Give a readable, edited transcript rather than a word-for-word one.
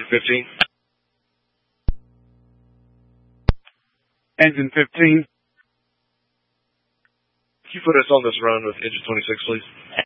engine 15. Engine 15. Can you put us on this run with engine 26, please?